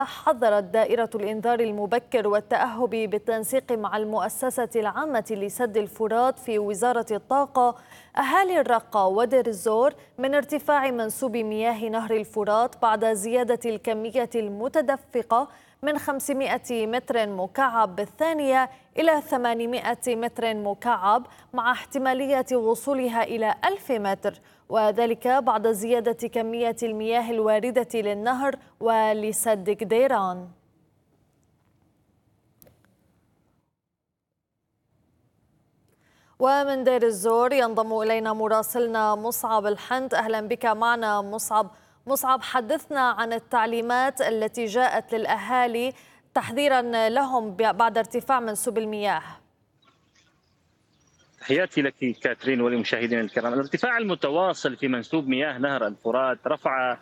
حذرت دائرة الإنذار المبكر والتأهب بالتنسيق مع المؤسسة العامة لسد الفرات في وزارة الطاقة أهالي الرقة ودير الزور من ارتفاع منسوب مياه نهر الفرات بعد زيادة الكمية المتدفقة من 500 متر مكعب بالثانية إلى 800 متر مكعب مع احتمالية وصولها إلى 1000 متر، وذلك بعد زيادة كمية المياه الواردة للنهر ولسد قديران. ومن دير الزور ينضم إلينا مراسلنا مصعب الحنت. أهلا بك معنا مصعب، حدثنا عن التعليمات التي جاءت للأهالي تحذيرا لهم بعد ارتفاع منسوب المياه. تحياتي لك كاترين ولمشاهدينا الكرام. الارتفاع المتواصل في منسوب مياه نهر الفرات رفع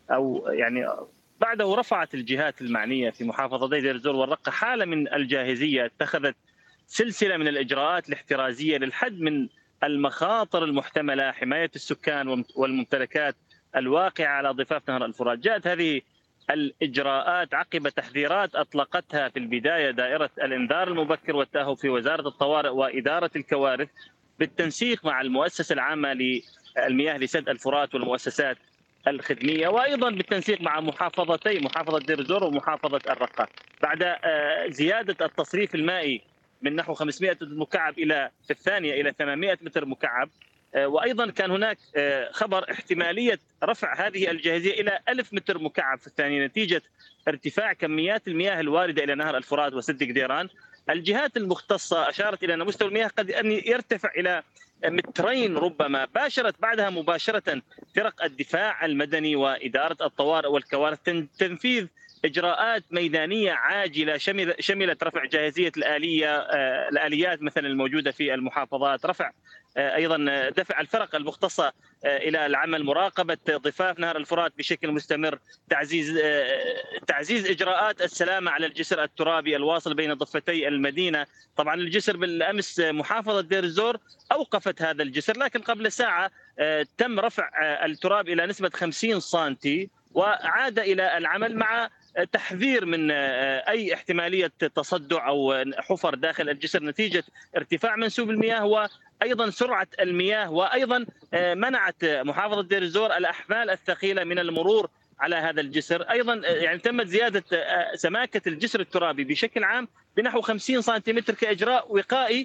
بعده رفعت الجهات المعنيه في محافظتي دير الزور والرقه حاله من الجاهزيه، اتخذت سلسله من الاجراءات الاحترازيه للحد من المخاطر المحتمله، حمايه السكان والممتلكات الواقعه على ضفاف نهر الفرات. جاءت هذه الإجراءات عقب تحذيرات أطلقتها في البداية دائرة الإنذار المبكر والتأهب في وزارة الطوارئ وإدارة الكوارث بالتنسيق مع المؤسسة العامة للمياه لسد الفرات والمؤسسات الخدمية، وأيضا بالتنسيق مع محافظة دير الزور ومحافظة الرقة بعد زيادة التصريف المائي من نحو 500 مكعب في الثانية إلى 800 متر مكعب. وأيضا كان هناك خبر احتمالية رفع هذه الجاهزية إلى 1000 متر مكعب في الثانية نتيجة ارتفاع كميات المياه الواردة إلى نهر الفرات وسد قديران. الجهات المختصة أشارت إلى أن مستوى المياه قد أن يرتفع إلى مترين ربما. باشرت بعدها مباشرة فرق الدفاع المدني وإدارة الطوارئ والكوارث تنفيذ إجراءات ميدانية عاجلة شملت رفع جاهزية الآليات مثلا الموجودة في المحافظات، رفع أيضا دفع الفرق المختصة إلى العمل، مراقبة ضفاف نهر الفرات بشكل مستمر، تعزيز إجراءات السلامة على الجسر الترابي الواصل بين ضفتي المدينة. طبعا الجسر بالأمس محافظة دير الزور أوقفت هذا الجسر، لكن قبل ساعة تم رفع التراب إلى نسبة 50 سنتي وعاد إلى العمل مع تحذير من أي احتمالية تصدع أو حفر داخل الجسر نتيجة ارتفاع منسوب المياه وأيضا سرعة المياه. وأيضا منعت محافظة دير الزور الأحمال الثقيلة من المرور على هذا الجسر. أيضا يعني تمت زيادة سماكة الجسر الترابي بشكل عام بنحو 50 سنتيمتر كإجراء وقائي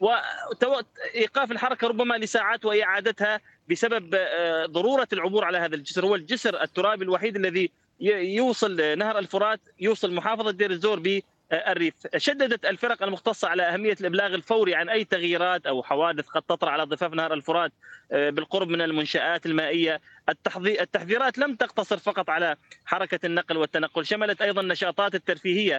وإيقاف الحركة ربما لساعات وإعادتها بسبب ضرورة العبور على هذا الجسر. هو الجسر الترابي الوحيد الذي يوصل نهر الفرات، يوصل محافظة دير الزور بالريف. شددت الفرق المختصة على أهمية الإبلاغ الفوري عن أي تغييرات أو حوادث قد تطرأ على ضفاف نهر الفرات بالقرب من المنشآت المائية. التحذيرات لم تقتصر فقط على حركة النقل والتنقل، شملت أيضا النشاطات الترفيهية.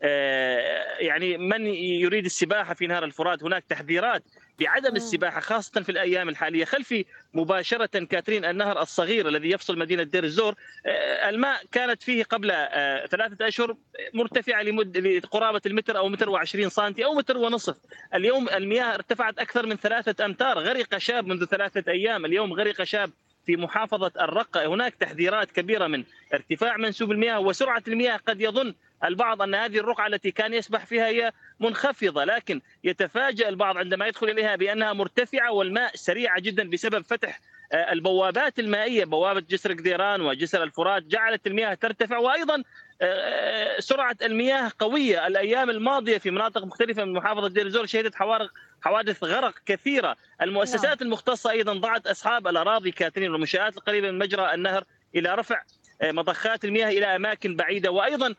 يعني من يريد السباحة في نهر الفرات هناك تحذيرات بعدم السباحة خاصة في الأيام الحالية. خلفي مباشرة كاترين النهر الصغير الذي يفصل مدينة دير الزور، الماء كانت فيه قبل 3 أشهر مرتفعة لقرابة المتر أو متر و20 سنتي أو متر ونصف. اليوم المياه ارتفعت أكثر من 3 أمتار. غرق شاب منذ 3 أيام، اليوم غرق شاب في محافظة الرقة. هناك تحذيرات كبيرة من ارتفاع منسوب المياه وسرعة المياه. قد يظن البعض أن هذه الرقعة التي كان يسبح فيها هي منخفضة، لكن يتفاجأ البعض عندما يدخل إليها بأنها مرتفعة والماء سريعة جدا بسبب فتح البوابات المائية. بوابة جسر قديران وجسر الفرات جعلت المياه ترتفع، وأيضا سرعة المياه قوية. الأيام الماضية في مناطق مختلفة من محافظة دير الزور شهدت حوادث غرق كثيرة. المؤسسات المختصة أيضا ضعت أصحاب الأراضي كاترين والمنشآت القريبة من مجرى النهر إلى رفع مضخات المياه إلى أماكن بعيدة، وأيضا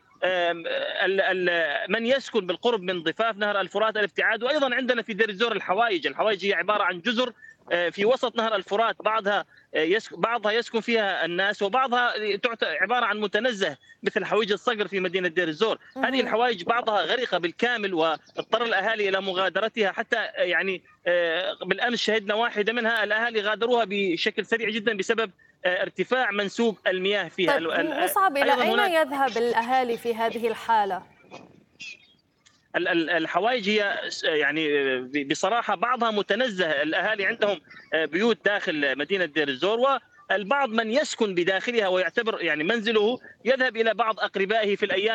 من يسكن بالقرب من ضفاف نهر الفرات الابتعاد. وأيضا عندنا في دير الزور الحوايج هي عبارة عن جزر في وسط نهر الفرات، بعضها يسكن فيها الناس وبعضها عبارة عن متنزه مثل حويج الصقر في مدينة دير الزور. هذه الحوايج بعضها غرقة بالكامل واضطر الأهالي إلى مغادرتها، حتى يعني بالأمس شهدنا واحدة منها الأهالي غادروها بشكل سريع جدا بسبب ارتفاع منسوب المياه فيها. طيب مصعب، إلى أين يذهب الأهالي في هذه الحالة؟ الحوائج هي يعني بصراحة بعضها متنزه. الأهالي عندهم بيوت داخل مدينة دير الزور، والبعض من يسكن بداخلها ويعتبر يعني منزله يذهب إلى بعض أقربائه في الأيام